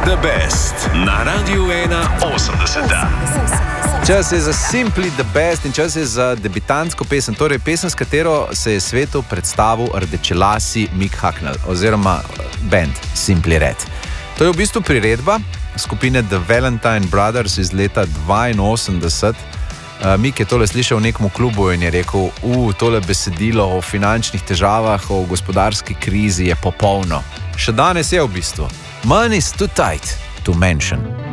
the Best na Radiu 1.80. Čas je za Simply the Best in čas je za debitantsko pesem, torej pesem, s katero se je svetu predstavil rdečelasi Mick Hucknall oziroma band Simply Red. To je v bistvu priredba skupine The Valentine Brothers iz leta 82. Mick je tole slišal v nekom klubu in je rekel, tole besedilo o finančnih težavah, o gospodarski krizi je popolno. Še danes je v bistvu. Money's too tight to mention.